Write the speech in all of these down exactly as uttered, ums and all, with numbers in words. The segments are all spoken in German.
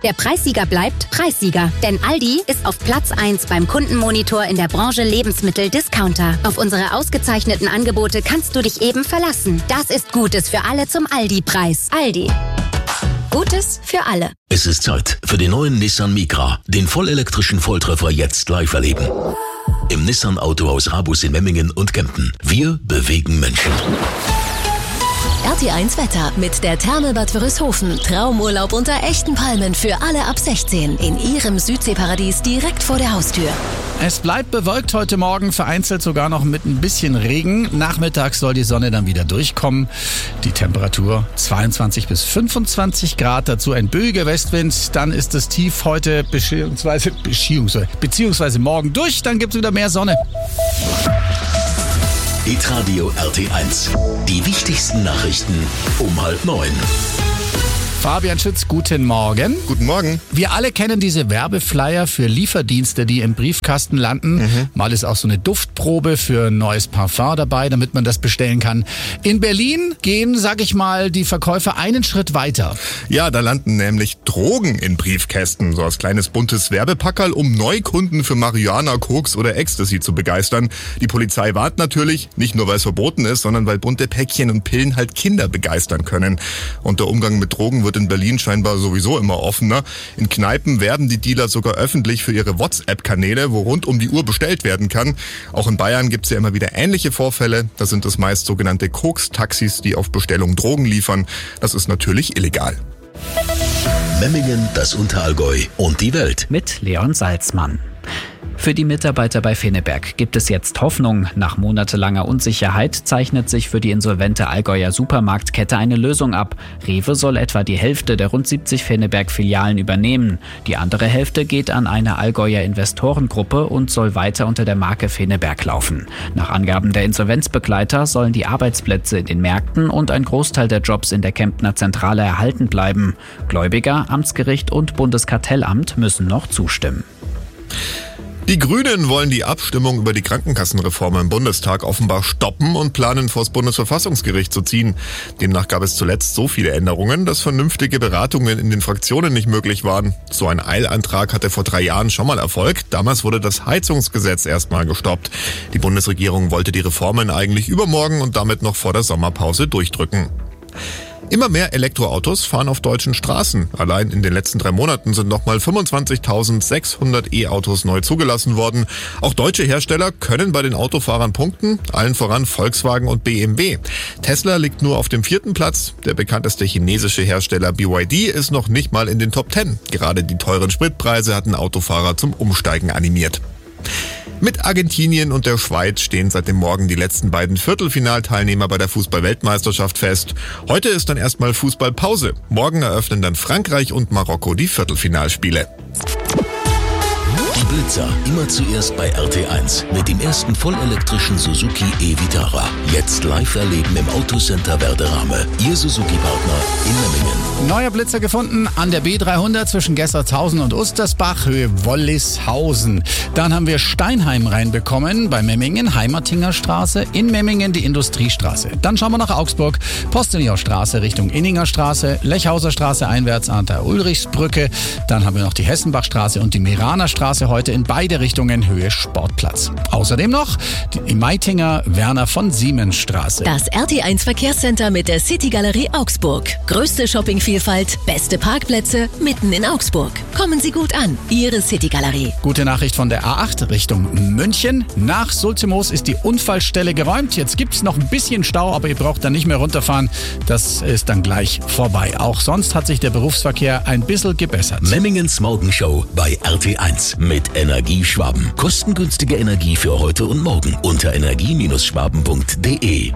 Der Preissieger bleibt Preissieger. Denn Aldi ist auf Platz eins beim Kundenmonitor in der Branche Lebensmittel-Discounter. Auf unsere ausgezeichneten Angebote kannst du dich eben verlassen. Das ist Gutes für alle zum Aldi-Preis. Aldi. Gutes für alle. Es ist Zeit für den neuen Nissan Micra. Den vollelektrischen Volltreffer jetzt live erleben. Im Nissan Autohaus Rabus in Memmingen und Kempten. Wir bewegen Menschen. R T eins Wetter mit der Therme Bad Wörishofen. Traumurlaub unter echten Palmen für alle ab sechzehn. In Ihrem Südseeparadies direkt vor der Haustür. Es bleibt bewölkt heute Morgen, vereinzelt sogar noch mit ein bisschen Regen. Nachmittags soll die Sonne dann wieder durchkommen. Die Temperatur zweiundzwanzig bis fünfundzwanzig Grad, dazu ein böiger Westwind. Dann ist das Tief heute beziehungsweise, beziehungsweise, beziehungsweise morgen durch, dann gibt es wieder mehr Sonne. Hitradio R T eins. Die wichtigsten Nachrichten um halb neun. Fabian Schütz, guten Morgen. Guten Morgen. Wir alle kennen diese Werbeflyer für Lieferdienste, die im Briefkasten landen. Mhm. Mal ist auch so eine Duftprobe für ein neues Parfum dabei, damit man das bestellen kann. In Berlin gehen, sag ich mal, die Verkäufer einen Schritt weiter. Ja, da landen nämlich Drogen in Briefkästen. So als kleines buntes Werbepackerl, um Neukunden für Marihuana, Koks oder Ecstasy zu begeistern. Die Polizei warnt natürlich, nicht nur weil es verboten ist, sondern weil bunte Päckchen und Pillen halt Kinder begeistern können. Und der Umgang mit Drogen wird in Berlin scheinbar sowieso immer offener. In Kneipen werben die Dealer sogar öffentlich für ihre WhatsApp-Kanäle, wo rund um die Uhr bestellt werden kann. Auch in Bayern gibt es ja immer wieder ähnliche Vorfälle. Da sind es meist sogenannte Koks-Taxis, die auf Bestellung Drogen liefern. Das ist natürlich illegal. Memmingen, das Unterallgäu und die Welt. Mit Leon Salzmann. Für die Mitarbeiter bei Feneberg gibt es jetzt Hoffnung. Nach monatelanger Unsicherheit zeichnet sich für die insolvente Allgäuer Supermarktkette eine Lösung ab. Rewe soll etwa die Hälfte der rund siebzig Feneberg-Filialen übernehmen. Die andere Hälfte geht an eine Allgäuer Investorengruppe und soll weiter unter der Marke Feneberg laufen. Nach Angaben der Insolvenzbegleiter sollen die Arbeitsplätze in den Märkten und ein Großteil der Jobs in der Kemptner Zentrale erhalten bleiben. Gläubiger, Amtsgericht und Bundeskartellamt müssen noch zustimmen. Die Grünen wollen die Abstimmung über die Krankenkassenreform im Bundestag offenbar stoppen und planen, vor das Bundesverfassungsgericht zu ziehen. Demnach gab es zuletzt so viele Änderungen, dass vernünftige Beratungen in den Fraktionen nicht möglich waren. So ein Eilantrag hatte vor drei Jahren schon mal Erfolg. Damals wurde das Heizungsgesetz erstmal gestoppt. Die Bundesregierung wollte die Reformen eigentlich übermorgen und damit noch vor der Sommerpause durchdrücken. Immer mehr Elektroautos fahren auf deutschen Straßen. Allein in den letzten drei Monaten sind nochmal fünfundzwanzigtausendsechshundert E-Autos neu zugelassen worden. Auch deutsche Hersteller können bei den Autofahrern punkten, allen voran Volkswagen und B M W. Tesla liegt nur auf dem vierten Platz. Der bekannteste chinesische Hersteller B Y D ist noch nicht mal in den Top Ten. Gerade die teuren Spritpreise hatten Autofahrer zum Umsteigen animiert. Mit Argentinien und der Schweiz stehen seit dem Morgen die letzten beiden Viertelfinalteilnehmer bei der Fußball-Weltmeisterschaft fest. Heute ist dann erstmal Fußballpause. Morgen eröffnen dann Frankreich und Marokko die Viertelfinalspiele. Die Blitzer, immer zuerst bei R T eins. Mit dem ersten vollelektrischen Suzuki e-Vitara. Jetzt live erleben im Autocenter Werderame. Ihr Suzuki-Partner in Memmingen. Neuer Blitzer gefunden an der B dreihundert zwischen Gessertshausen und Ustersbach, Höhe Wollishausen. Dann haben wir Steinheim reinbekommen bei Memmingen, Heimertinger Straße, in Memmingen die Industriestraße. Dann schauen wir nach Augsburg, Postenier Straße Richtung Inninger Straße, Lechhauser Straße einwärts an der Ulrichsbrücke. Dann haben wir noch die Hessenbachstraße und die Meraner Straße heute in beide Richtungen Höhe Sportplatz. Außerdem noch die Meitinger Werner von Siemens Straße. Das R T eins Verkehrscenter mit der City Galerie Augsburg. Größte Shoppingvielfalt, beste Parkplätze mitten in Augsburg. Kommen Sie gut an, Ihre City Galerie. Gute Nachricht von der A acht Richtung München. Nach Sulzimoos ist die Unfallstelle geräumt. Jetzt gibt es noch ein bisschen Stau, aber ihr braucht dann nicht mehr runterfahren. Das ist dann gleich vorbei. Auch sonst hat sich der Berufsverkehr ein bisschen gebessert. Memmingens Morgenshow bei R T eins mit Energie Schwaben. Kostengünstige Energie für heute und morgen unter energie schwaben punkt de.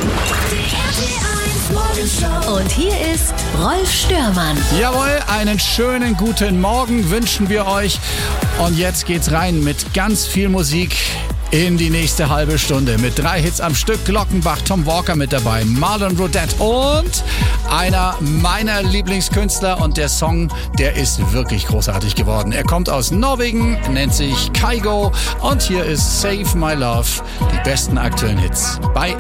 Und hier ist Rolf Störmann. Jawohl, einen schönen guten Morgen wünschen wir euch. Und jetzt geht's rein mit ganz viel Musik in die nächste halbe Stunde. Mit drei Hits am Stück. Glockenbach, Tom Walker mit dabei, Marlon Rodette und einer meiner Lieblingskünstler. Und der Song, der ist wirklich großartig geworden. Er kommt aus Norwegen, nennt sich Kygo. Und hier ist Save My Love. Die besten aktuellen Hits bei